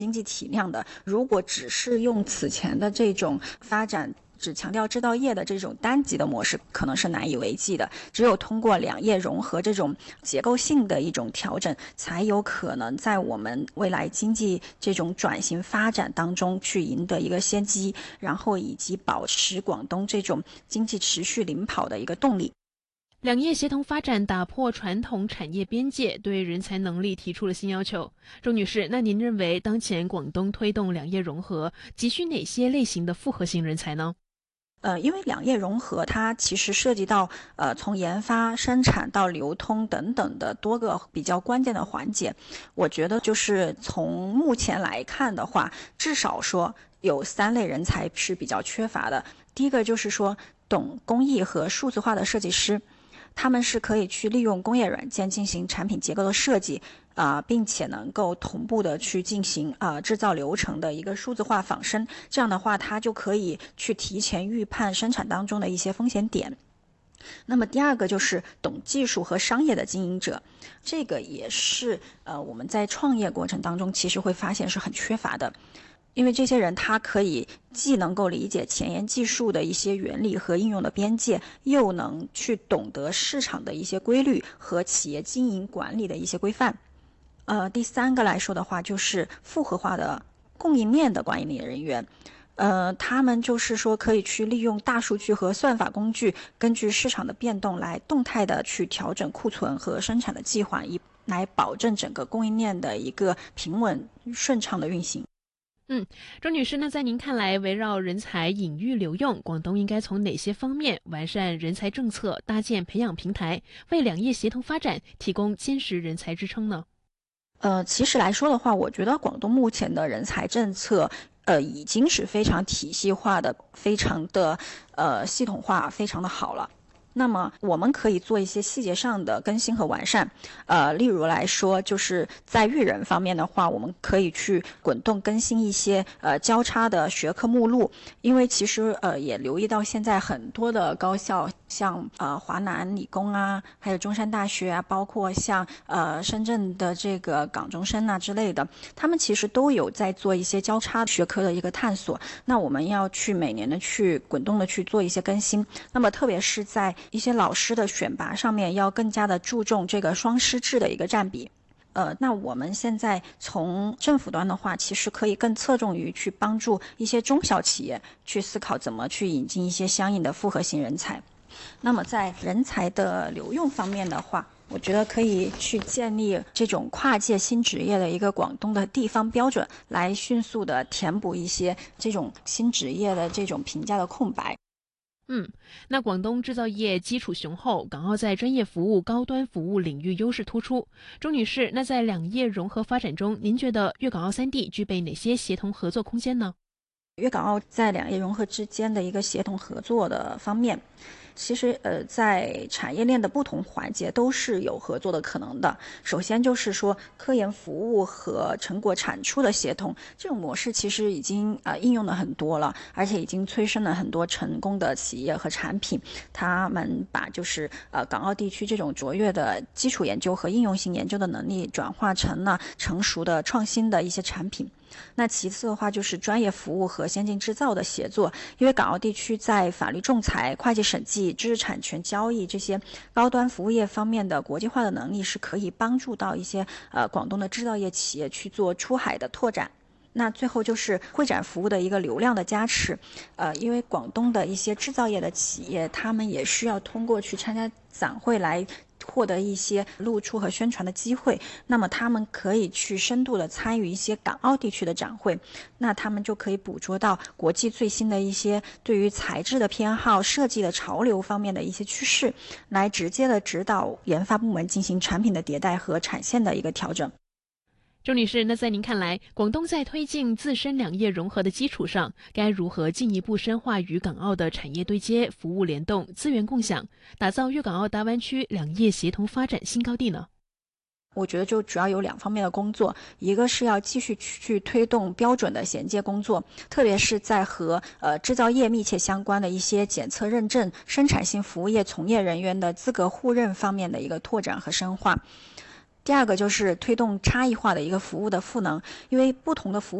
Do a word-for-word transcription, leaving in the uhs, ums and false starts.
经济体量的。如果只是用此前的这种发展只强调制造业的这种单极的模式，可能是难以为继的。只有通过两业融合这种结构性的一种调整，才有可能在我们未来经济这种转型发展当中去赢得一个先机，然后以及保持广东这种经济持续领跑的一个动力。 两业协同发展打破传统产业边界，对人才能力提出了新要求。周女士，那您认为当前广东推动两业融合，急需哪些类型的复合型人才呢？ 呃，因为两业融合，它其实涉及到呃从研发、生产到流通等等的多个比较关键的环节。我觉得就是从目前来看的话，至少说有三类人才是比较缺乏的。第一个就是说懂工艺和数字化的设计师。他们是可以去利用工业软件进行产品结构的设计，啊、呃，并且能够同步的去进行啊、呃、制造流程的一个数字化仿生。这样的话，它就可以去提前预判生产当中的一些风险点。那么第二个就是懂技术和商业的经营者，这个也是呃我们在创业过程当中其实会发现是很缺乏的。因为这些人他可以既能够理解前沿技术的一些原理和应用的边界，又能去懂得市场的一些规律和企业经营管理的一些规范。呃，第三个来说的话，就是复合化的供应链的管理人员。呃，他们就是说可以去利用大数据和算法工具，根据市场的变动来动态的去调整库存和生产的计划，以来保证整个供应链的一个平稳顺畅的运行。 嗯，周女士，那在您看来，围绕人才引育留用，广东应该从哪些方面完善人才政策，搭建培养平台，为两业协同发展提供坚实人才支撑呢？ 呃，其实来说的话，我觉得广东目前的人才政策，呃，已经是非常体系化的，非常的呃系统化，非常的好了。那么我们可以做一些细节上的更新和完善，呃，例如来说，就是在育人方面的话，我们可以去滚动更新一些呃交叉的学科目录，因为其实呃也留意到现在很多的高校，像呃华南理工啊，还有中山大学啊，包括像呃深圳的这个港中生啊之类的，他们其实都有在做一些交叉学科的一个探索。那我们要去每年的去滚动的去做一些更新，那么特别是在一些老师的选拔上面，要更加的注重这个双师制的一个占比。呃，那我们现在从政府端的话，其实可以更侧重于去帮助一些中小企业去思考怎么去引进一些相应的复合型人才。那么在人才的留用方面的话，我觉得可以去建立这种跨界新职业的一个广东的地方标准，来迅速的填补一些这种新职业的这种评价的空白。 嗯，那广东制造业基础雄厚，港澳在专业服务、高端服务领域优势突出。周女士，那在两业融合发展中，您觉得粤港澳三地具备哪些协同合作空间呢？ 粤港澳在两业融合之间的一个协同合作的方面，其实呃，在产业链的不同环节都是有合作的可能的。首先就是说，科研服务和成果产出的协同，这种模式其实已经呃应用了很多了，而且已经催生了很多成功的企业和产品。他们把就是呃港澳地区这种卓越的基础研究和应用性研究的能力，转化成了成熟的创新的一些产品。那其次的话就是专业服务和先进制造的协作，因为港澳地区在法律仲裁、会计审计、知识产权交易这些高端服务业方面的国际化的能力，是可以帮助到一些呃广东的制造业企业去做出海的拓展。那最后就是会展服务的一个流量的加持，呃，因为广东的一些制造业的企业，他们也需要通过去参加展会来获得一些露出和宣传的机会，那么他们可以去深度的参与一些港澳地区的展会，那他们就可以捕捉到国际最新的一些对于材质的偏好、设计的潮流方面的一些趋势，来直接的指导研发部门进行产品的迭代和产线的一个调整。 周女士，那在您看来，广东在推进自身两业融合的基础上，该如何进一步深化与港澳的产业对接、服务联动、资源共享，打造粤港澳大湾区两业协同发展新高地呢？ 我觉得就主要有两方面的工作，一个是要继续去推动标准的衔接工作，特别是在和呃制造业密切相关的一些检测认证、生产性服务业从业人员的资格互认方面的一个拓展和深化。 第二个就是推动差异化的一个服务的赋能，因为不同的服务